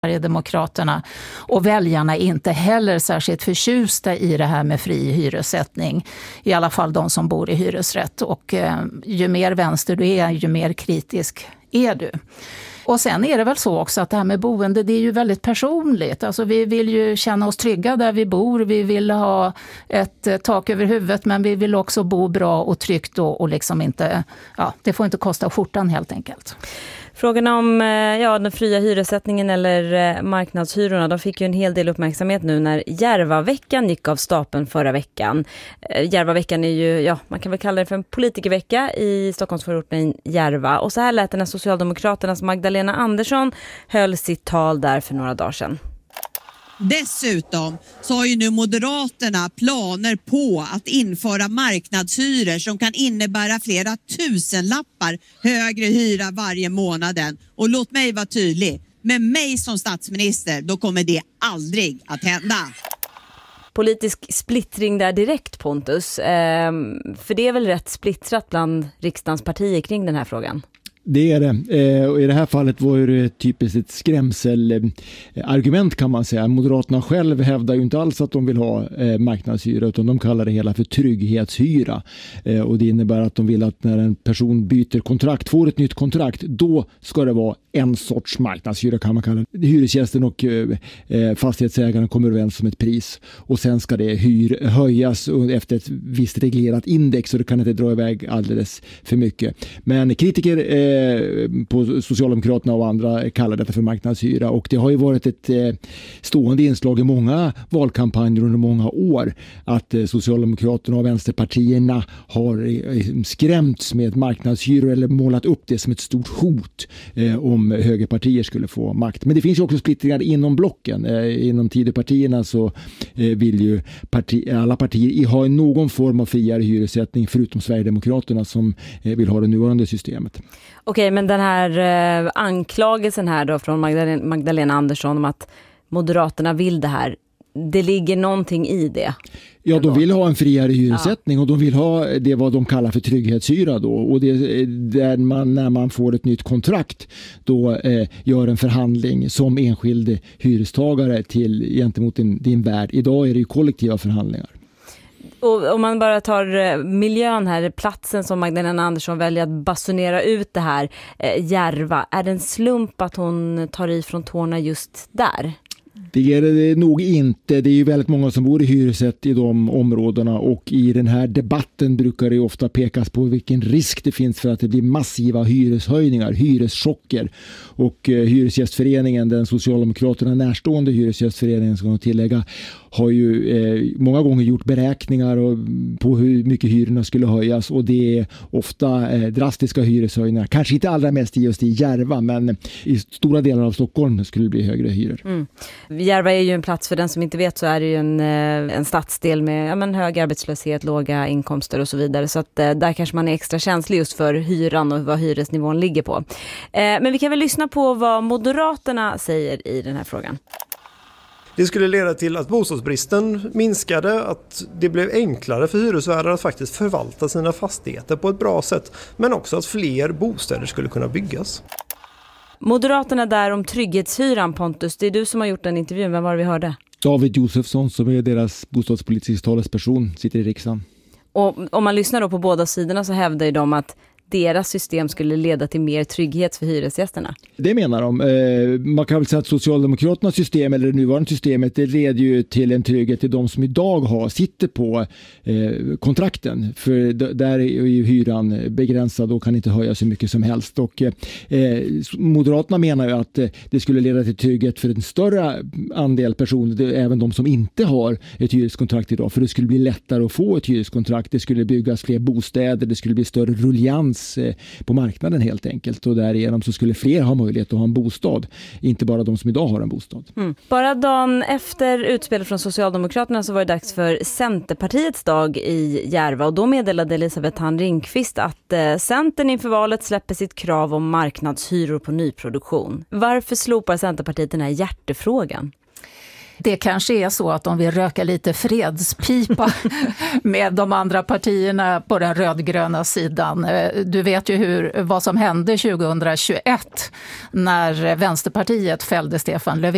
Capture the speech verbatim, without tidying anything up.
Demokraterna, och väljarna är inte heller särskilt förtjusta i det här med fri hyressättning. I alla fall de som bor i hyresrätt. Och eh, ju mer vänster du är, ju mer kritisk är du. Och sen är det väl så också att det här med boende, det är ju väldigt personligt. Alltså vi vill ju känna oss trygga där vi bor. Vi vill ha ett tak över huvudet, men vi vill också bo bra och tryggt och, och liksom inte, ja, det får inte kosta skjortan helt enkelt. Frågorna om ja, den fria hyressättningen eller marknadshyrorna, de fick ju en hel del uppmärksamhet nu när Järvaveckan gick av stapeln förra veckan. Järvaveckan är ju, ja, man kan väl kalla det för en politikervecka i Stockholmsförorten Järva. Och så här lät det när Socialdemokraternas Magdalena Andersson höll sitt tal där för några dagar sedan. Dessutom så har ju nu Moderaterna planer på att införa marknadshyror som kan innebära flera tusenlappar högre hyra varje månaden. Och låt mig vara tydlig, med mig som statsminister, då kommer det aldrig att hända. Politisk splittring där direkt, Pontus. Ehm, för det är väl rätt splittrat bland riksdagens partier kring den här frågan? Det är det. Eh, och i det här fallet var det typiskt ett skrämselargument kan man säga. Moderaterna själv hävdar ju inte alls att de vill ha eh, marknadshyra, utan de kallar det hela för trygghetshyra. Eh, och det innebär att de vill att när en person byter kontrakt, får ett nytt kontrakt, då ska det vara en sorts marknadshyra kan man kalla det. Hyresgästen och eh, fastighetsägaren kommer överens om ett pris. Och sen ska det hyr, höjas efter ett visst reglerat index, så det kan inte dra iväg alldeles för mycket. Men kritiker eh, på Socialdemokraterna och andra kallar detta för marknadshyra, och det har ju varit ett eh, stående inslag i många valkampanjer under många år att eh, Socialdemokraterna och vänsterpartierna har eh, skrämts med marknadshyror eller målat upp det som ett stort hot eh, om högerpartier skulle få makt. Men det finns ju också splittringar inom blocken. Eh, inom Tidöpartierna så eh, vill ju parti, alla partier ha någon form av friare hyressättning förutom Sverigedemokraterna som eh, vill ha det nuvarande systemet. Okej, men den här eh, anklagelsen här då från Magdalena, Magdalena Andersson om att Moderaterna vill det här, det ligger någonting i det? Ja, de vill ha en friare hyressättning, ja. Och de vill ha det vad de kallar för trygghetshyra då. Och det där man när man får ett nytt kontrakt då eh, gör en förhandling som enskild hyrestagare till gentemot din, din värd. Idag är det ju kollektiva förhandlingar. Och om man bara tar miljön här, platsen som Magdalena Andersson väljer att basunera ut det här, eh, Järva, är det en slump att hon tar i från tårna just där? Det är det nog inte. Det är ju väldigt många som bor i hyresrätt i de områdena, och i den här debatten brukar det ofta pekas på vilken risk det finns för att det blir massiva hyreshöjningar, hyreschocker. Och eh, Hyresgästföreningen, den Socialdemokraterna närstående Hyresgästföreningen ska jag tillägga, har ju eh, många gånger gjort beräkningar och, på hur mycket hyrorna skulle höjas, och det är ofta eh, drastiska hyreshöjningar. Kanske inte allra mest just i Järva, men i stora delar av Stockholm skulle det bli högre hyror. Mm. Järva är ju en plats, för den som inte vet så är det ju en, en stadsdel med ja, men hög arbetslöshet, låga inkomster och så vidare. Så att eh, där kanske man är extra känslig just för hyran och vad hyresnivån ligger på. Eh, men vi kan väl lyssna på vad Moderaterna säger i den här frågan. Det skulle leda till att bostadsbristen minskade, att det blev enklare för hyresvärdar att faktiskt förvalta sina fastigheter på ett bra sätt, men också att fler bostäder skulle kunna byggas. Moderaterna där om trygghetshyran, Pontus, det är du som har gjort den intervjun. Vem var det vi hörde? David Josefsson, som är deras bostadspolitisk talesperson, sitter i riksdagen. Och om man lyssnar då på båda sidorna så hävdar ju de att deras system skulle leda till mer trygghet för hyresgästerna. Det menar de. Man kan väl säga att Socialdemokraternas system eller det nuvarande systemet, det leder ju till en trygghet till de som idag har, sitter på eh, kontrakten. För där är ju hyran begränsad och kan inte höja så mycket som helst. Och, eh, Moderaterna menar ju att det skulle leda till trygghet för en större andel personer, även de som inte har ett hyreskontrakt idag. För det skulle bli lättare att få ett hyreskontrakt. Det skulle byggas fler bostäder, det skulle bli större rullians på marknaden helt enkelt, och därigenom så skulle fler ha möjlighet att ha en bostad, inte bara de som idag har en bostad. Mm. Bara dagen efter utspelet från Socialdemokraterna så var det dags för Centerpartiets dag i Järva, och då meddelade Elisabeth Thand Ringqvist att eh, Centern inför valet släpper sitt krav om marknadshyror på nyproduktion. Varför slopar Centerpartiet den här hjärtefrågan? Det kanske är så att de vill röka lite fredspipa med de andra partierna på den rödgröna sidan. Du vet ju hur, vad som hände tjugohundratjugoett när Vänsterpartiet fällde Stefan Löfven